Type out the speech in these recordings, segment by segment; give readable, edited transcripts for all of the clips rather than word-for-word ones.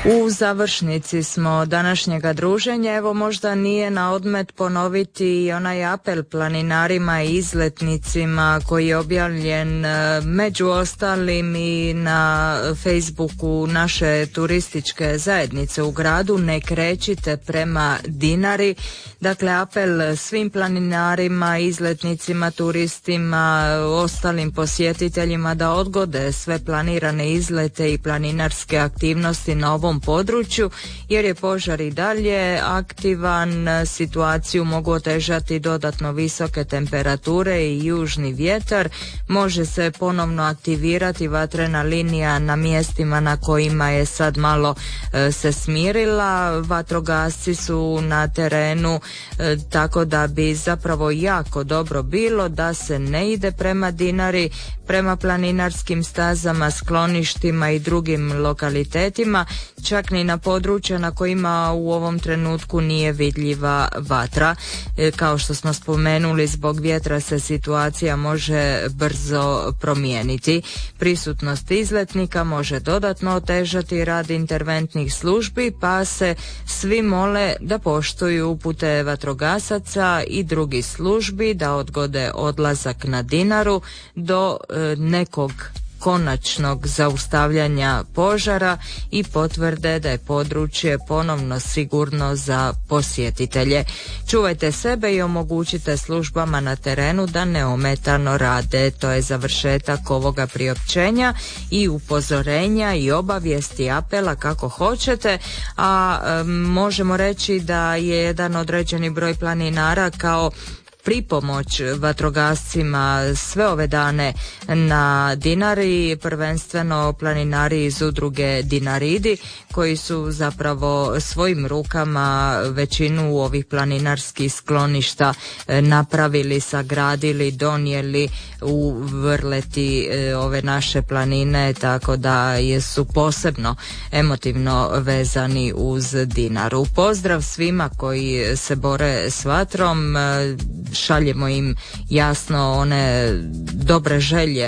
U završnici smo današnjega druženja. Evo, možda nije na odmet ponoviti i onaj apel planinarima i izletnicima koji je objavljen među ostalim i na Facebooku naše turističke zajednice u gradu. Ne krećite prema Dinari. Dakle, apel svim planinarima, izletnicima, turistima, ostalim posjetiteljima da odgode sve planirane izlete i planinarske aktivnosti na ovom području, jer je požar i dalje aktivan. Situaciju mogu otežati dodatno visoke temperature i južni vjetar. Može se ponovno aktivirati vatrena linija na mjestima na kojima je sad malo se smirila. Vatrogasci su na terenu, tako da bi zapravo jako dobro bilo da se ne ide prema Dinari, prema planinarskim stazama, skloništima i drugim lokalitetima, čak ni na područja na kojima u ovom trenutku nije vidljiva vatra. Kao što smo spomenuli, zbog vjetra se situacija može brzo promijeniti. Prisutnost izletnika može dodatno otežati rad interventnih službi, pa se svi mole da poštuju upute vatrogasaca i drugih službi, da odgode odlazak na Dinaru do nekog konačnog zaustavljanja požara i potvrde da je područje ponovno sigurno za posjetitelje. Čuvajte sebe i omogućite službama na terenu da neometano rade. To je završetak ovoga priopćenja i upozorenja i obavijesti, apela, kako hoćete, a možemo reći da je jedan određeni broj planinara kao pripomoć vatrogascima sve ove dane na Dinari, prvenstveno planinari iz udruge Dinaridi, koji su zapravo svojim rukama većinu ovih planinarskih skloništa napravili, sagradili, donijeli u vrleti ove naše planine, tako da su posebno emotivno vezani uz Dinaru. Pozdrav svima koji se bore s vatrom, šaljemo im jasno one dobre želje,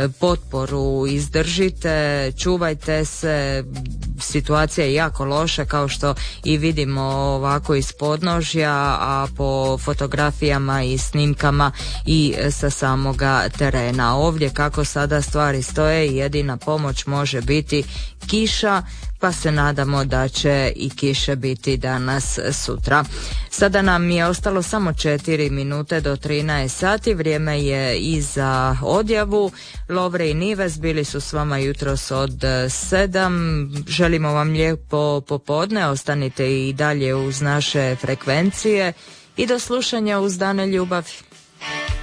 potporu, izdržite, čuvajte se, situacija je jako loša kao što i vidimo ovako iz podnožja, a po fotografijama i snimkama i sa samoga terena. Ovdje kako sada stvari stoje, jedina pomoć može biti kiša, pa se nadamo da će i kiše biti danas sutra. Sada nam je ostalo samo 4 minute do 13 sati, vrijeme je i za odjavu. Lovre i Nives bili su s vama jutros od 7. Želimo vam lijepo popodne, ostanite i dalje uz naše frekvencije i do slušanja uz dane ljubavi.